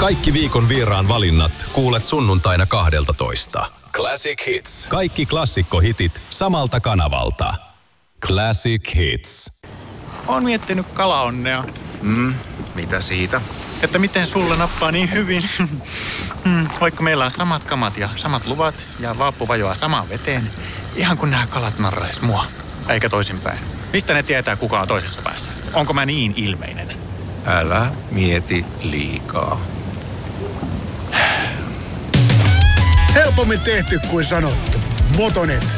Kaikki viikon vieraan valinnat kuulet sunnuntaina 12. Classic Hits. Kaikki klassikkohitit samalta kanavalta. Classic Hits. Oon miettinyt kalaonnea. Mitä siitä? Että miten sulla nappaa niin hyvin. Vaikka meillä on samat kamat ja samat luvat ja vaappu vajoaa samaan veteen. Ihan kun nämä kalat narrais mua. Eikä toisinpäin. Mistä ne tietää, kuka on toisessa päässä? Onko mä niin ilmeinen? Älä mieti liikaa. Helpommin tehty kuin sanottu. Motonet.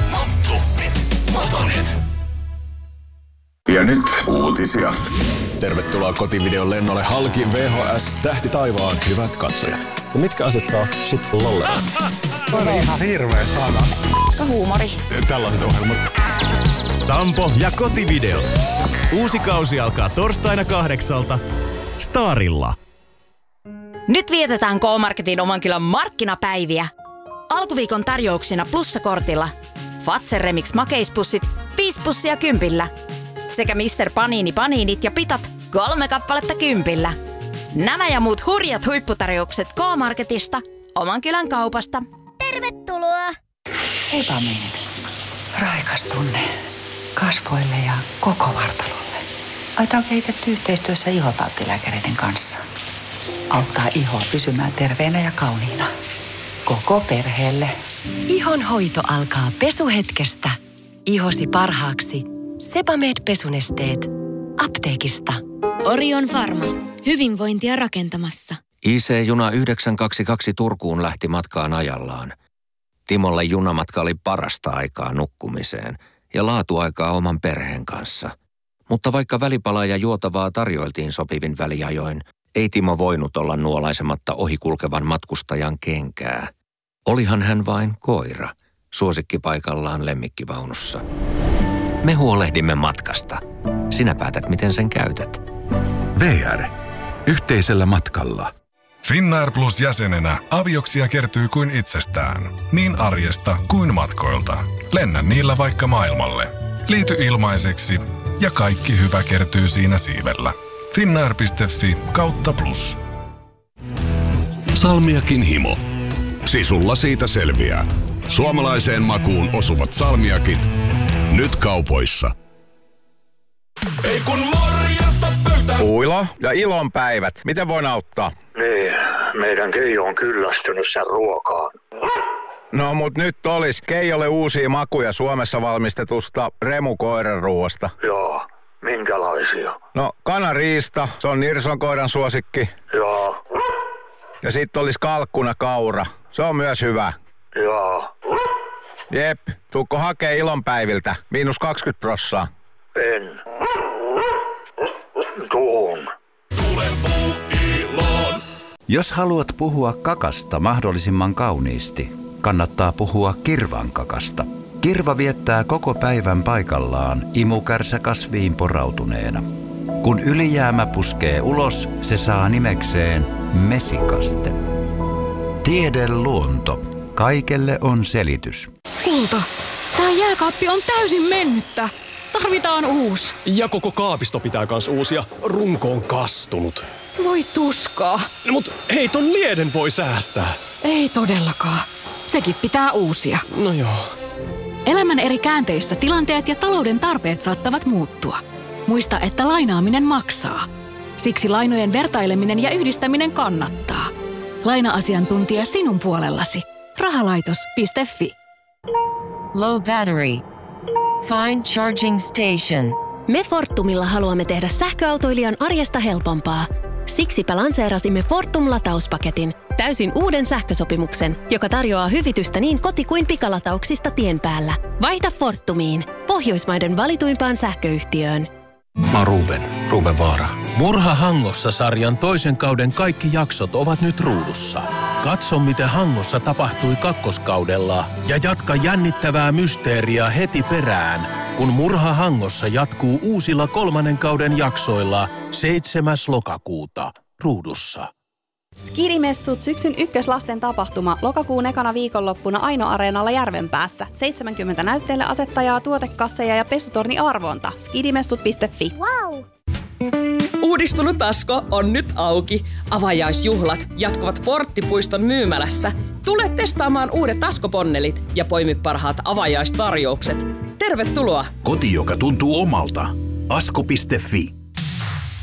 Motonet. Ja nyt uutisia. Tervetuloa kotivideon lennolle halki VHS Tähti taivaan, hyvät katsojat. Ja mitkä asiat saa sut lolleen? On ihan hirveä sana. Koska huumori. Tällaiset ohjelmat. Sampo ja kotivideo. Uusi kausi alkaa torstaina 8 Starilla. Nyt vietetään K-Marketin Omankylän markkinapäiviä. Alkuviikon tarjouksina plussakortilla. Fazer Remix makeispussit 5 pussia 10. Sekä Mr. Panini paniinit ja pitat 3 kappaletta 10. Nämä ja muut hurjat huipputarjoukset K-Marketista, Omankylän kaupasta. Tervetuloa! Sebamed. Raikas tunne kasvoille ja koko vartalolle. Aita on kehitetty yhteistyössä ihotauttilääkäreiden kanssa. Auttaa ihoa pysymään terveenä ja kauniina. Koko perheelle. Ihon hoito alkaa pesuhetkestä. Ihosi parhaaksi. Sebamed-pesunesteet. Apteekista. Orion Pharma. Hyvinvointia rakentamassa. IC-juna 922 Turkuun lähti matkaan ajallaan. Timolle junamatka oli parasta aikaa nukkumiseen ja laatuaikaa oman perheen kanssa. Mutta vaikka välipalaa ja juotavaa tarjoiltiin sopivin väliajoin, ei Timo voinut olla nuolaisematta ohikulkevan matkustajan kenkää. Olihan hän vain koira, suosikkipaikallaan lemmikkivaunussa. Me huolehdimme matkasta. Sinä päätät, miten sen käytät. VR. Yhteisellä matkalla. Finnair Plus jäsenenä avioksia kertyy kuin itsestään. Niin arjesta kuin matkoilta. Lennä niillä vaikka maailmalle. Liity ilmaiseksi ja kaikki hyvä kertyy siinä siivellä. Finnair.fi/plus. Salmiakin himo. Sisulla siitä selviää. Suomalaiseen makuun osuvat salmiakit. Nyt kaupoissa. Ei kun morjesta pöytä. Uilo ja ilonpäivät. Miten voin auttaa? Niin, meidän Keijo on kyllästynyt sen ruokaan. No mut nyt olis Keijolle uusia makuja Suomessa valmistetusta remukoiranruoasta. Joo, minkälaisia? No kanariista, se on Nirson koiran suosikki. Joo. Ja sit olis kalkkuna kaura, se on myös hyvä. Joo. Jep, tuukko hakee ilonpäiviltä, -20%. En. Tuun. Tule puuiloon. Jos haluat puhua kakasta mahdollisimman kauniisti, kannattaa puhua kirvan kakasta. Kirva viettää koko päivän paikallaan imukärsäkasviin porautuneena. Kun ylijäämä puskee ulos, se saa nimekseen mesikaste. Tiede luonto. Kaikelle on selitys. Kulta, tää jääkaappi on täysin mennyttä. Tarvitaan uusi. Ja koko kaapisto pitää kans uusia. Runko on kastunut. Voi tuskaa. No, mut hei, ton lieden voi säästää. Ei todellakaan. Sekin pitää uusia. No joo. Elämän eri käänteissä tilanteet ja talouden tarpeet saattavat muuttua. Muista, että lainaaminen maksaa. Siksi lainojen vertaileminen ja yhdistäminen kannattaa. Laina-asiantuntija sinun puolellasi. Rahalaitos.fi. Low battery. Find charging station. Me Fortumilla haluamme tehdä sähköautoilijan arjesta helpompaa. Siksipä lanseerasimme Fortum-latauspaketin, täysin uuden sähkösopimuksen, joka tarjoaa hyvitystä niin koti- kuin pikalatauksista tien päällä. Vaihda Fortumiin, Pohjoismaiden valituimpaan sähköyhtiöön. Mä oon Ruben Vaara. Murha Hangossa-sarjan toisen kauden kaikki jaksot ovat nyt ruudussa. Katso, mitä Hangossa tapahtui kakkoskaudella ja jatka jännittävää mysteeriä heti perään, kun Murha Hangossa jatkuu uusilla 3. kauden jaksoilla 7. lokakuuta ruudussa. Skidimessut syksyn ykköslasten tapahtuma lokakuun ekana viikonloppuna Aino-areenalla Järvenpäässä. 70 näytteelle asettajaa, tuotekasseja ja pesutorni arvonta. Skidimessut.fi. Wow! Uudistunut Asko on nyt auki. Avajaisjuhlat jatkuvat Porttipuiston myymälässä. Tule testaamaan uudet Asko-ponnelit ja poimi parhaat avajaistarjoukset. Tervetuloa! Koti, joka tuntuu omalta. Asko.fi